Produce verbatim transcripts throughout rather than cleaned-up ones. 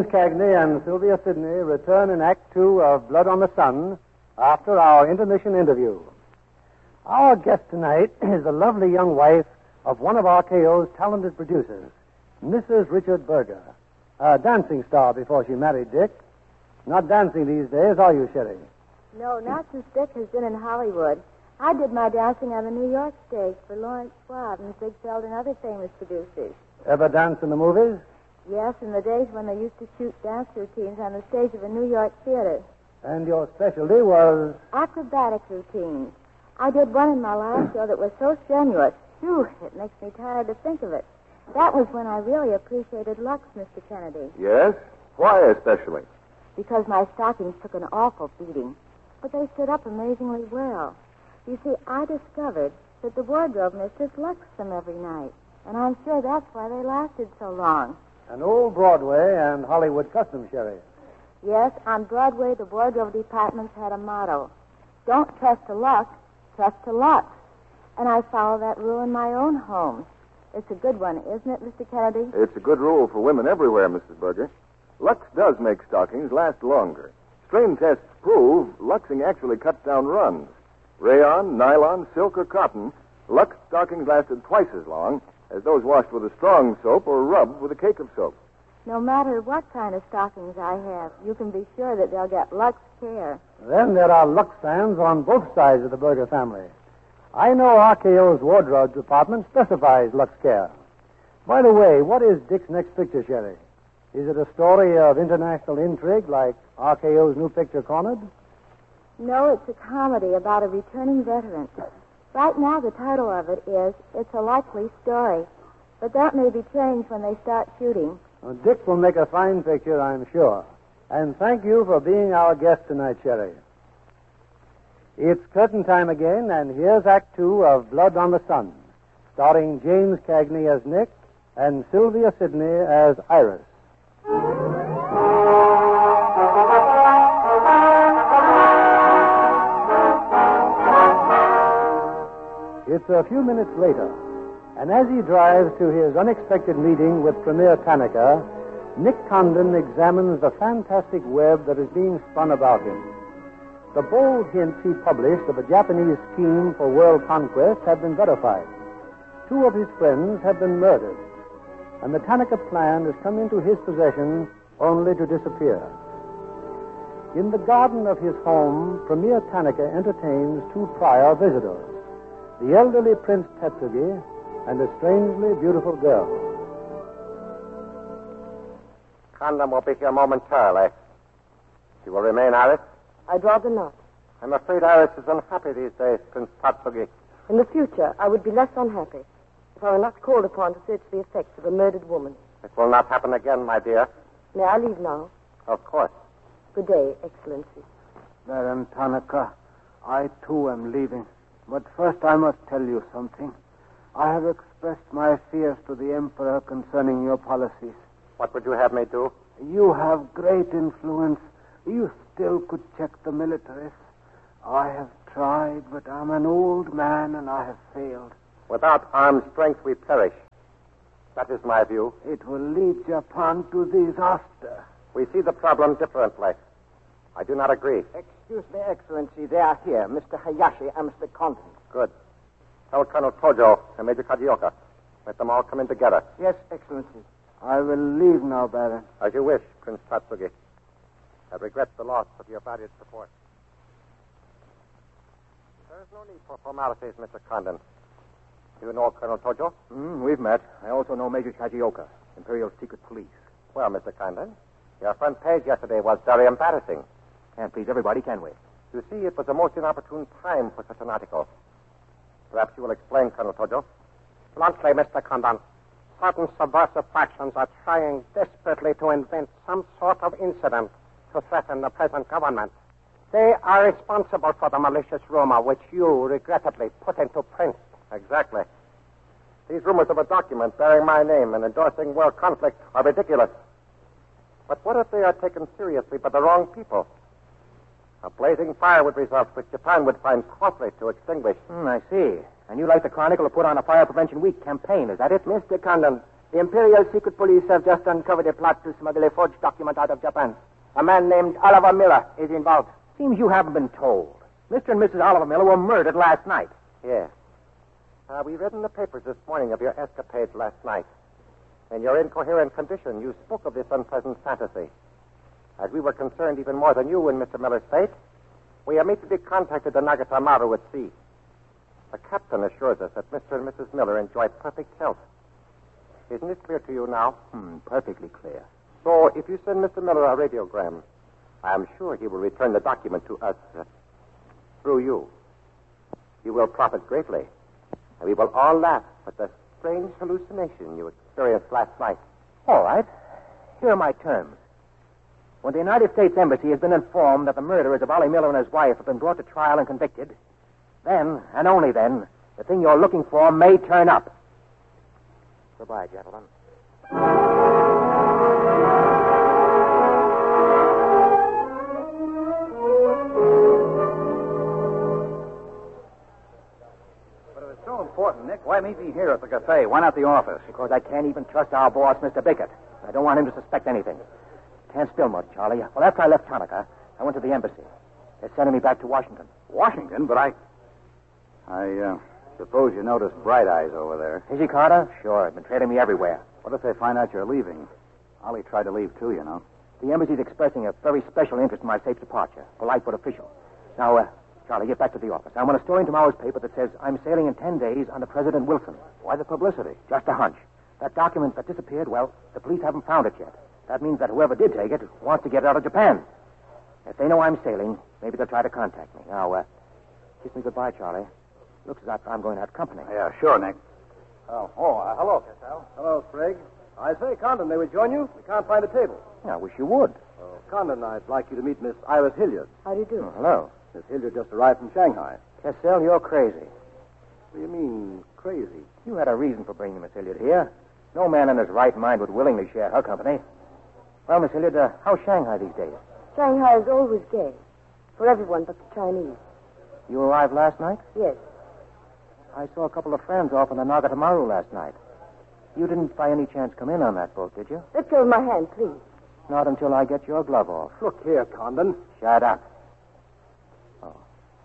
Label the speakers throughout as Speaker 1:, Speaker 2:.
Speaker 1: James Cagney and Sylvia Sidney return in Act Two of Blood on the Sun after our intermission interview. Our guest tonight is the lovely young wife of one of R K O's talented producers, Missus Richard Berger, a dancing star before she married Dick. Not dancing these days, are you, Sherry?
Speaker 2: No, not since Dick has been in Hollywood. I did my dancing on the New York stage for Lawrence Schwab and Ziegfeld and other famous producers.
Speaker 1: Ever dance in the movies?
Speaker 2: Yes, in the days when they used to shoot dance routines on the stage of a New York theater.
Speaker 1: And your specialty was?
Speaker 2: Acrobatic routines. I did one in my last show that was so strenuous. Phew, it makes me tired to think of it. That was when I really appreciated Lux, Mister Kennedy.
Speaker 3: Yes? Why especially?
Speaker 2: Because my stockings took an awful beating. But they stood up amazingly well. You see, I discovered that the wardrobe mistress luxed them every night. And I'm sure that's why they lasted so long.
Speaker 1: An old Broadway and Hollywood custom, Sherry.
Speaker 2: Yes, on Broadway, the wardrobe departments had a motto. Don't trust to luck, trust to Lux. And I follow that rule in my own home. It's a good one, isn't it, Mister Kennedy?
Speaker 3: It's a good rule for women everywhere, Missus Berger. Lux does make stockings last longer. Strain tests prove luxing actually cuts down runs. Rayon, nylon, silk, or cotton, Lux stockings lasted twice as long as those washed with a strong soap or rubbed with a cake of soap.
Speaker 2: No matter what kind of stockings I have, you can be sure that they'll get Lux care.
Speaker 1: Then there are Lux fans on both sides of the Berger family. I know R K O's wardrobe department specifies Lux care. By the way, what is Dick's next picture, Sherry? Is it a story of international intrigue like R K O's new picture, Cornered?
Speaker 2: No, it's a comedy about a returning veteran. Right now, the title of it is It's a Likely Story. But that may be changed when they start shooting.
Speaker 1: Well, Dick will make a fine picture, I'm sure. And thank you for being our guest tonight, Sherry. It's curtain time again, and here's Act Two of Blood on the Sun, starring James Cagney as Nick and Sylvia Sidney as Iris. It's a few minutes later, and as he drives to his unexpected meeting with Premier Tanaka, Nick Condon examines the fantastic web that is being spun about him. The bold hints he published of a Japanese scheme for world conquest have been verified. Two of his friends have been murdered, and the Tanaka plan has come into his possession only to disappear. In the garden of his home, Premier Tanaka entertains two prior visitors, the elderly Prince Tetsugi and a strangely beautiful girl.
Speaker 4: Condon will be here momentarily. She will remain, Iris?
Speaker 5: I'd rather not.
Speaker 4: I'm afraid Iris is unhappy these days, Prince Tatsugi.
Speaker 5: In the future, I would be less unhappy if I were not called upon to search the effects of a murdered woman.
Speaker 4: It will not happen again, my dear.
Speaker 5: May I leave now?
Speaker 4: Of course.
Speaker 5: Good day, Excellency.
Speaker 6: Baron Tanaka, I too am leaving. But first I must tell you something. I have expressed my fears to the Emperor concerning your policies.
Speaker 4: What would you have me do?
Speaker 6: You have great influence. You still could check the militarists. I have tried, but I'm an old man and I have failed.
Speaker 4: Without armed strength, we perish. That is my view.
Speaker 6: It will lead Japan to disaster.
Speaker 4: We see the problem differently. I do not agree.
Speaker 7: Excuse me, Excellency. They are here, Mister Hayashi and Mister Condon.
Speaker 4: Good. Tell Colonel Tojo and Major Kajioka. Let them all come in together.
Speaker 7: Yes, Excellency.
Speaker 6: I will leave now, Baron.
Speaker 4: As you wish, Prince Tatsugi. I regret the loss of your valued support. There is no need for formalities, Mister Condon. Do you know Colonel Tojo?
Speaker 7: Mm, we've met. I also know Major Kajioka, Imperial Secret Police.
Speaker 4: Well, Mister Condon, your front page yesterday was very embarrassing.
Speaker 7: Can't please everybody, can we?
Speaker 4: You see, it was a most inopportune time for such an article. Perhaps you will explain, Colonel Tojo.
Speaker 8: Bluntly, Mister Condon, certain subversive factions are trying desperately to invent some sort of incident to threaten the present government. They are responsible for the malicious rumor which you regrettably put into print.
Speaker 4: Exactly. These rumors of a document bearing my name and endorsing world conflict are ridiculous. But what if they are taken seriously by the wrong people? A blazing fire would result, which Japan would find costly to extinguish.
Speaker 7: Mm, I see. And you like the Chronicle to put on a Fire Prevention Week campaign, is that it?
Speaker 8: Mister Condon,
Speaker 7: The Imperial Secret Police have just uncovered a plot to smuggle a forged document out of Japan. A man named Oliver Miller is involved.
Speaker 8: Seems you haven't been told. Mister and Missus Oliver Miller were murdered last night.
Speaker 4: Yes. Uh, we read in the papers this morning of your escapades last night. In your incoherent condition, you spoke of this unpleasant fantasy. As we were concerned even more than you in Mister Miller's fate, we immediately contacted the Nagata Maru at sea. The captain assures us that Mister and Missus Miller enjoy perfect health. Isn't it clear to you now?
Speaker 8: Hmm, perfectly clear.
Speaker 4: So, if you send Mister Miller a radiogram, I am sure he will return the document to us uh, through you. You will profit greatly. And we will all laugh at the strange hallucination you experienced last night.
Speaker 8: All right. Here are my terms. When the United States Embassy has been informed that the murderers of Ollie Miller and his wife have been brought to trial and convicted, then, and only then, the thing you're looking for may turn up. Goodbye, gentlemen.
Speaker 9: But if it's so important, Nick, why meet me here at the cafe? Why not the office?
Speaker 8: Because I can't even trust our boss, Mister Bickett. I don't want him to suspect anything. Can't spill much, Charlie. Well, after I left Tanaka, I went to the embassy. They're sending me back to Washington.
Speaker 9: Washington? But I... I, uh, suppose you noticed Bright Eyes over there.
Speaker 8: Is he, Carter? Sure. They've been trailing me everywhere.
Speaker 9: What if they find out you're leaving? Ollie tried to leave, too, you know.
Speaker 8: The embassy's expressing a very special interest in my safe departure. Polite but official. Now, uh, Charlie, get back to the office. I want a story in tomorrow's paper that says I'm sailing in ten days under President Wilson.
Speaker 9: Why the publicity?
Speaker 8: Just a hunch. That document that disappeared, well, the police haven't found it yet. That means that whoever did take it wants to get it out of Japan. If they know I'm sailing, maybe they'll try to contact me. Now, uh, kiss me goodbye, Charlie. Looks as if I'm going to have company.
Speaker 9: Yeah, sure, Nick.
Speaker 10: Oh, oh uh, hello, Cassell. Hello, Sprague. I say, Condon, they would join you? We can't find a table.
Speaker 8: Yeah, I wish you would.
Speaker 10: Oh, Condon, I'd like you to meet Miss Iris Hilliard.
Speaker 5: How do you do?
Speaker 8: Oh, hello.
Speaker 10: Miss Hilliard just arrived from Shanghai.
Speaker 8: Cassell, you're crazy.
Speaker 10: What do you mean, crazy?
Speaker 8: You had a reason for bringing Miss Hilliard here. No man in his right mind would willingly share her company. Well, Miss Hilliard, uh, how's Shanghai these days?
Speaker 5: Shanghai is always gay. For everyone but the Chinese.
Speaker 8: You arrived last night?
Speaker 5: Yes.
Speaker 8: I saw a couple of friends off on the Nagata Maru last night. You didn't by any chance come in on that boat, did you?
Speaker 5: Let go of my hand, please.
Speaker 8: Not until I get your glove off.
Speaker 10: Look here, Condon.
Speaker 8: Shut up. Oh.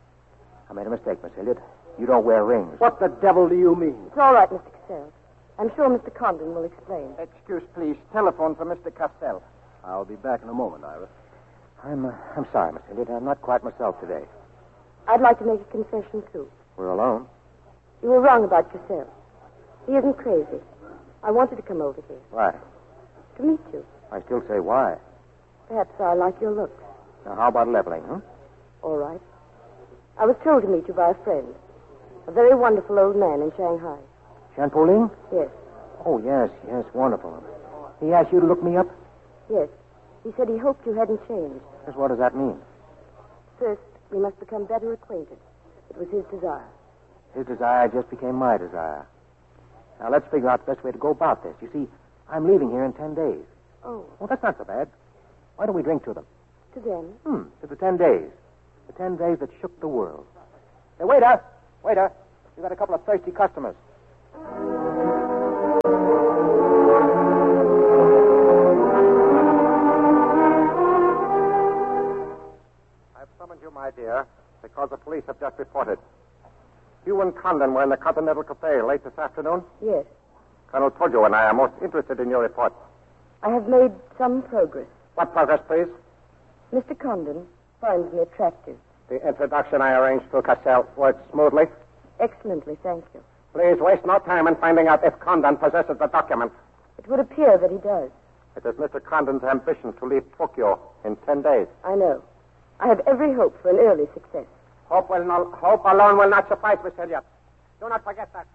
Speaker 8: I made a mistake, Miss Hilliard. You don't wear rings.
Speaker 10: What the devil do you mean?
Speaker 5: It's all right, Mister Cassell. I'm sure Mister Condon will explain.
Speaker 7: Excuse, please. Telephone for Mister Castell.
Speaker 10: I'll be back in a moment, Iris.
Speaker 8: I'm, uh, I'm sorry, Miss Hilliard. I'm not quite myself today.
Speaker 5: I'd like to make a confession, too.
Speaker 8: We're alone.
Speaker 5: You were wrong about Cassell. He isn't crazy. I wanted to come over here.
Speaker 8: Why?
Speaker 5: To meet you.
Speaker 8: I still say why.
Speaker 5: Perhaps I like your looks.
Speaker 8: Now, how about leveling, huh?
Speaker 5: All right. I was told to meet you by a friend. A very wonderful old man in Shanghai.
Speaker 8: Shanpoling?
Speaker 5: Yes.
Speaker 8: Oh, yes, yes, wonderful. He asked you to look me up?
Speaker 5: Yes. He said he hoped you hadn't changed.
Speaker 8: Just what does that mean?
Speaker 5: First, we must become better acquainted. It was his desire.
Speaker 8: His desire just became my desire. Now, let's figure out the best way to go about this. You see, I'm leaving here in ten days.
Speaker 5: Oh.
Speaker 8: Well, that's not so bad. Why don't we drink to them?
Speaker 5: To them?
Speaker 8: Hmm, to the ten days. The ten days that shook the world. Hey, waiter! Waiter! You got a couple of thirsty customers.
Speaker 4: I've summoned you, my dear, because the police have just reported. You and Condon were in the Continental Cafe late this afternoon?
Speaker 5: Yes.
Speaker 4: Colonel Tojo and I are most interested in your report.
Speaker 5: I have made some progress.
Speaker 4: What progress, please?
Speaker 5: Mister Condon finds me attractive.
Speaker 7: The introduction I arranged to Cassell worked smoothly.
Speaker 5: Excellently, thank you.
Speaker 7: Please waste no time in finding out if Condon possesses the document.
Speaker 5: It would appear that he does.
Speaker 4: It is Mister Condon's ambition to leave Tokyo in ten days.
Speaker 5: I know. I have every hope for an early success.
Speaker 7: Hope, will not, hope alone will not suffice, Miss Hilliard. Do not forget that.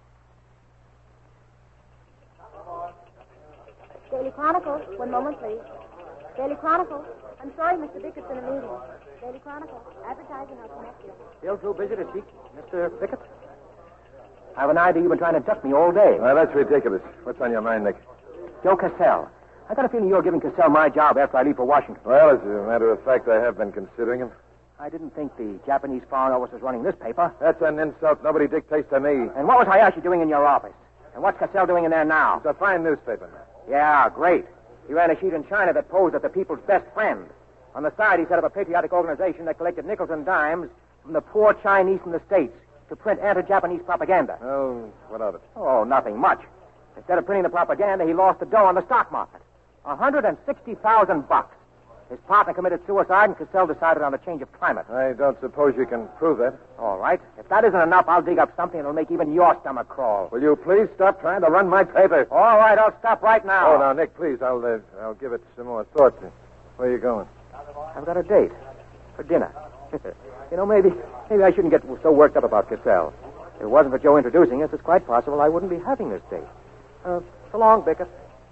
Speaker 2: Daily Chronicle. One moment, please. Daily Chronicle. I'm sorry, Mister Bickett's in a meeting. Daily Chronicle. Advertising, I'll connect you.
Speaker 8: Still too busy to speak, Mister Bickett? I have an idea you've been trying to duck me all day.
Speaker 3: Well, that's ridiculous. What's on your mind, Nick?
Speaker 8: Joe Cassell. I got a feeling you're giving Cassell my job after I leave for Washington.
Speaker 3: Well, as a matter of fact, I have been considering him.
Speaker 8: I didn't think the Japanese Foreign Office was running this paper.
Speaker 3: That's an insult. Nobody dictates to me.
Speaker 8: And what was Hayashi doing in your office?
Speaker 7: And what's Cassell doing in there now?
Speaker 10: It's a fine newspaper, man.
Speaker 7: Yeah, great. He ran a sheet in China that posed as the people's best friend. On the side, he set up a patriotic organization that collected nickels and dimes from the poor Chinese in the States to print anti-Japanese propaganda.
Speaker 10: Oh, what of it?
Speaker 7: Oh, nothing much. Instead of printing the propaganda, he lost the dough on the stock market. one hundred sixty thousand bucks. His partner committed suicide, and Cassell decided on a change of climate.
Speaker 10: I don't suppose you can prove that.
Speaker 7: All right. If that isn't enough, I'll dig up something that'll make even your stomach crawl.
Speaker 10: Will you please stop trying to run my paper?
Speaker 7: All right, I'll stop right now.
Speaker 10: Oh, now, Nick, please, I'll uh, I'll give it some more thought. Where are you going?
Speaker 7: I've got a date for dinner. You know, maybe maybe I shouldn't get so worked up about Cassell. If it wasn't for Joe introducing us, it's quite possible I wouldn't be having this date. Uh, so long, Bickett.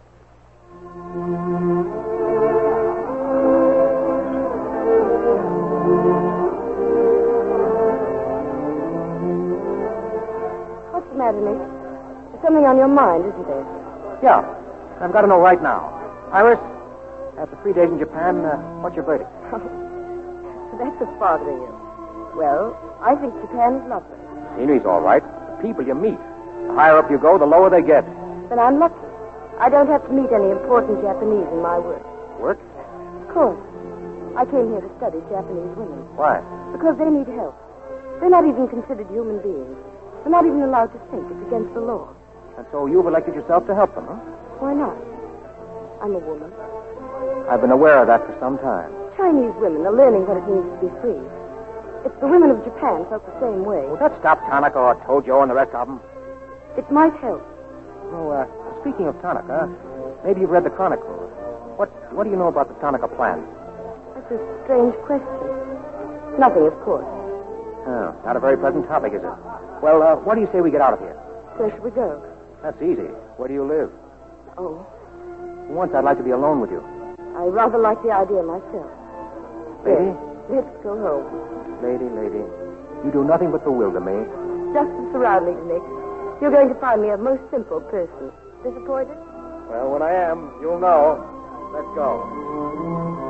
Speaker 5: What's the matter, Nick? There's something on your mind, isn't there?
Speaker 7: Yeah, I've got to know right now. Iris, after three days in Japan, uh, what's your verdict?
Speaker 5: That's what's bothering you. Well, I think Japan is lovely.
Speaker 7: Scenery's all right. The people you meet. The higher up you go, the lower they get.
Speaker 5: Then I'm lucky. I don't have to meet any important Japanese in my work.
Speaker 7: Work?
Speaker 5: Of course. I came here to study Japanese women.
Speaker 7: Why?
Speaker 5: Because they need help. They're not even considered human beings. They're not even allowed to think. It's against the law.
Speaker 7: And so you've elected yourself to help them, huh?
Speaker 5: Why not? I'm a woman.
Speaker 7: I've been aware of that for some time.
Speaker 5: Chinese women are learning what it means to be free. If the women of Japan felt the same way...
Speaker 7: Will that stop Tanaka or Tojo and the rest of them?
Speaker 5: It might help.
Speaker 7: Oh, uh, speaking of Tanaka, maybe you've read the Chronicle. What What do you know about the Tanaka plan?
Speaker 5: That's a strange question. Nothing, of course.
Speaker 7: Oh, not a very pleasant topic, is it? Well, uh, what do you say we get out of here?
Speaker 5: Where should we go?
Speaker 7: That's easy. Where do you live?
Speaker 5: Oh,
Speaker 7: Once I'd like to be alone with you.
Speaker 5: I rather like the idea myself.
Speaker 7: Lady?
Speaker 5: Yes, let's go home.
Speaker 7: Lady, lady, you do nothing but bewilder me.
Speaker 5: Just the surroundings, Nick. You're going to find me a most simple person. Disappointed?
Speaker 10: Well, when I am, you'll know. Let's go.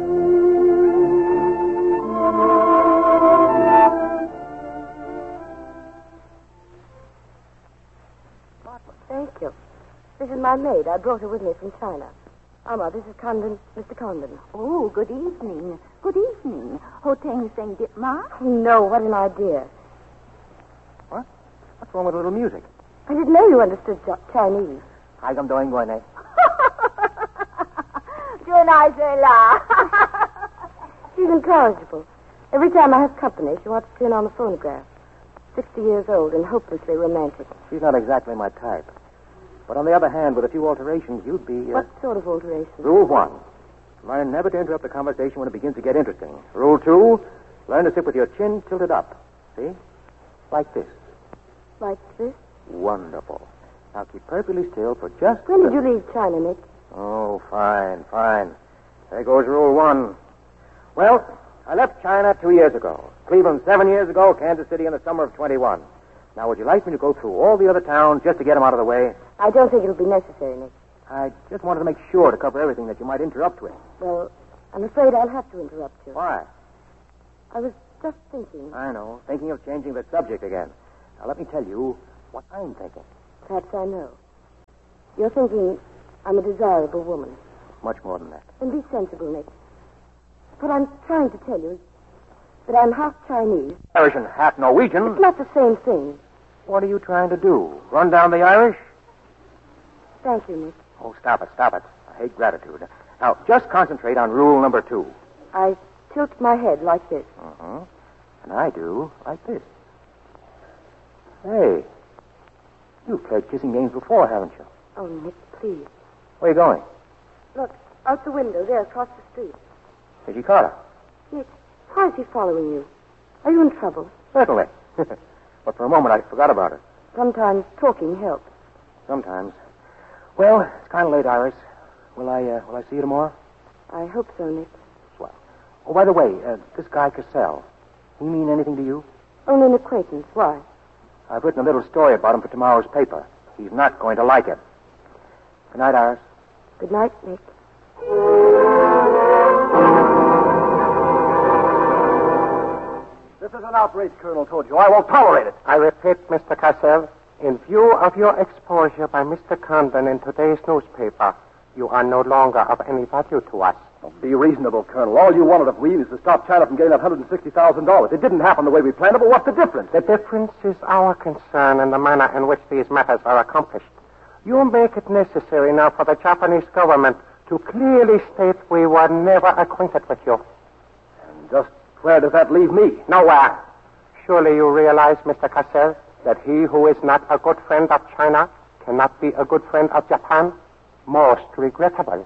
Speaker 5: Thank you. This is my maid. I brought her with me from China. Alma, this is Condon, Mister Condon.
Speaker 2: Oh, good evening. Good evening. Ho Teng Seng Dip Ma?
Speaker 5: No, what an idea.
Speaker 7: What? What's wrong with a little music?
Speaker 5: I didn't know you understood Ch- Chinese.
Speaker 7: Hi, I'm doing going, eh?
Speaker 5: She's incorrigible. Every time I have company, she wants to turn on the phonograph. Sixty years old and hopelessly romantic.
Speaker 7: She's not exactly my type. But on the other hand, with a few alterations, you'd be... Uh...
Speaker 5: What sort of alterations?
Speaker 7: Rule one. Learn never to interrupt the conversation when it begins to get interesting. Rule two. Learn to sit with your chin tilted up. See? Like this.
Speaker 5: Like this?
Speaker 7: Wonderful. Now keep perfectly still for just...
Speaker 5: When did you leave China, Nick?
Speaker 7: Oh, fine, fine. There goes rule one. Well, I left China two years ago. Cleveland seven years ago. Kansas City in the summer of twenty-one. Now, would you like me to go through all the other towns just to get them out of the way?
Speaker 5: I don't think it'll be necessary, Nick.
Speaker 7: I just wanted to make sure to cover everything that you might interrupt with.
Speaker 5: Well, I'm afraid I'll have to interrupt you.
Speaker 7: Why?
Speaker 5: I was just thinking.
Speaker 7: I know. Thinking of changing the subject again. Now, let me tell you what I'm thinking.
Speaker 5: Perhaps I know. You're thinking I'm a desirable woman.
Speaker 7: Much more than that.
Speaker 5: Then be sensible, Nick. What I'm trying to tell you is that I'm half Chinese.
Speaker 7: Irish and half Norwegian.
Speaker 5: It's not the same thing.
Speaker 7: What are you trying to do? Run down the Irish?
Speaker 5: Thank you, Nick.
Speaker 7: Oh, stop it, stop it. I hate gratitude. Now, just concentrate on rule number two.
Speaker 5: I tilt my head like this.
Speaker 7: Uh-huh. And I do like this. Hey, you've played kissing games before, haven't you?
Speaker 5: Oh, Nick, please.
Speaker 7: Where are you going?
Speaker 5: Look, out the window there across the street.
Speaker 7: Is he Carter?
Speaker 5: Nick, why is he following you? Are you in trouble?
Speaker 7: Certainly. But for a moment, I forgot about it.
Speaker 5: Sometimes talking helps.
Speaker 7: Sometimes. Well, it's kind of late, Iris. Will I, uh, will I see you tomorrow?
Speaker 5: I hope so, Nick.
Speaker 7: Swell. Oh, by the way, uh, this guy Cassell, he mean anything to you?
Speaker 5: Only an acquaintance. Why?
Speaker 7: I've written a little story about him for tomorrow's paper. He's not going to like it. Good night, Iris.
Speaker 5: Good night, Nick.
Speaker 10: This is an outrage, Colonel Tojo. I won't tolerate it.
Speaker 8: I repeat, Mister Cassell, In view of your exposure by Mister Condon in today's newspaper, you are no longer of any value to us.
Speaker 10: Well, be reasonable, Colonel. All you wanted of we is to stop China from getting that one hundred sixty thousand dollars. It didn't happen the way we planned it, but what's the difference?
Speaker 8: The difference is our concern in the manner in which these matters are accomplished. You make it necessary now for the Japanese government to clearly state we were never acquainted with you.
Speaker 10: And just where does that leave me?
Speaker 8: Nowhere. Surely you realize, Mister Cassell, that he who is not a good friend of China cannot be a good friend of Japan? Most regrettable.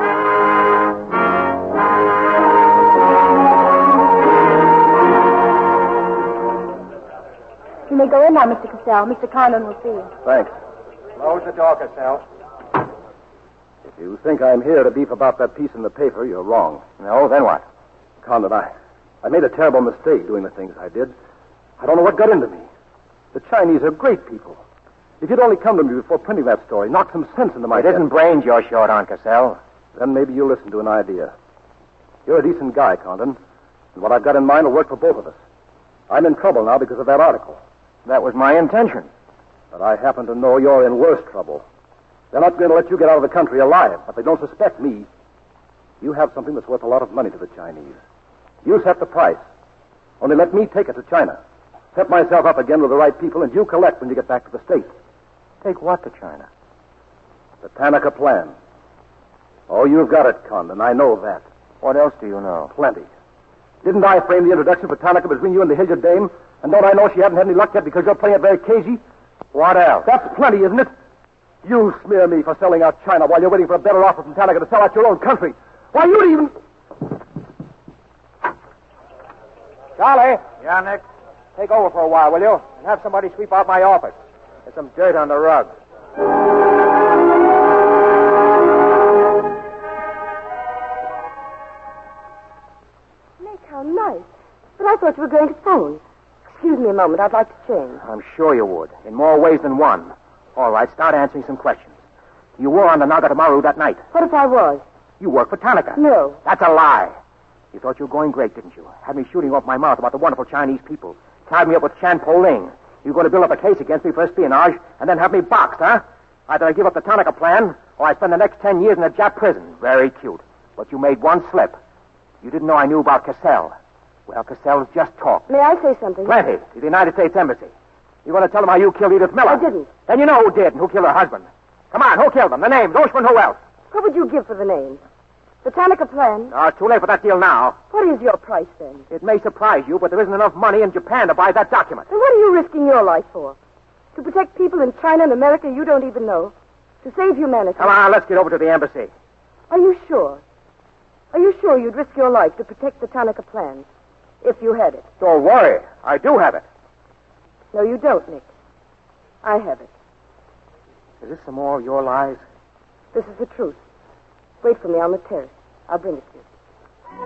Speaker 5: You may go in now, Mister Cassell. Mister Condon will see you.
Speaker 10: Thanks.
Speaker 7: Close the door, Cassell.
Speaker 10: If you think I'm here to beef about that piece in the paper, you're wrong.
Speaker 7: No, then what?
Speaker 10: Condon, I, I made a terrible mistake doing the things I did. I don't know what got into me. The Chinese are great people. If you'd only come to me before printing that story, knock some sense into my
Speaker 7: It
Speaker 10: head.
Speaker 7: isn't brains you're short on, Cassell.
Speaker 10: Then maybe you'll listen to an idea. You're a decent guy, Condon, and what I've got in mind will work for both of us. I'm in trouble now because of that article.
Speaker 7: That was my intention.
Speaker 10: But I happen to know you're in worse trouble. They're not going to let you get out of the country alive, but they don't suspect me. You have something that's worth a lot of money to the Chinese. You set the price. Only let me take it to China. Set myself up again with the right people, and you collect when you get back to the States.
Speaker 7: Take what to China?
Speaker 10: The Tanaka plan. Oh, you've got it, Condon. I know that.
Speaker 7: What else do you know?
Speaker 10: Plenty. Didn't I frame the introduction for Tanaka between you and the Hilliard dame? And don't I know she hasn't had any luck yet because you're playing it very cagey?
Speaker 7: What else?
Speaker 10: That's plenty, isn't it? You smear me for selling out China while you're waiting for a better offer from Tanaka to sell out your own country. Why, you'd even...
Speaker 7: Charlie,
Speaker 9: Yeah, Nick?
Speaker 7: take over for a while, will you? And have somebody sweep out my office. There's some dirt on the rug.
Speaker 5: Nick, how nice. But I thought you were going to phone. Excuse me a moment. I'd like to change.
Speaker 7: I'm sure you would, in more ways than one. All right, start answering some questions. You were on the Nagatamaru that night.
Speaker 5: What if I was?
Speaker 7: You worked for Tanaka.
Speaker 5: No.
Speaker 7: That's a lie. You thought you were going great, didn't you? Had me shooting off my mouth about the wonderful Chinese people. Tied me up with Chan Po Ling. You're going to build up a case against me for espionage and then have me boxed, huh? Either I give up the Tanaka plan or I spend the next ten years in a Jap prison. Very cute. But you made one slip. You didn't know I knew about Cassell. Well, Cassell's just talk.
Speaker 5: May I say something?
Speaker 7: Plenty. To the United States Embassy. You're going to tell them how you killed Edith Miller.
Speaker 5: I didn't.
Speaker 7: Then you know who did and who killed her husband. Come on, who killed them? The names, Oshman, who else?
Speaker 5: What would you give for the name? The Tanaka plan?
Speaker 7: No, it's too late for that deal now.
Speaker 5: What is your price, then?
Speaker 7: It may surprise you, but there isn't enough money in Japan to buy that document.
Speaker 5: And what are you risking your life for? To protect people in China and America you don't even know? To save humanity?
Speaker 7: Come on, let's get over to the embassy.
Speaker 5: Are you sure? Are you sure you'd risk your life to protect the Tanaka plan? If you had it?
Speaker 7: Don't worry. I do have it.
Speaker 5: No, you don't, Nick. I have it.
Speaker 7: Is this some more of your lies?
Speaker 5: This is the truth. Wait for me on the terrace. I'll bring it to you.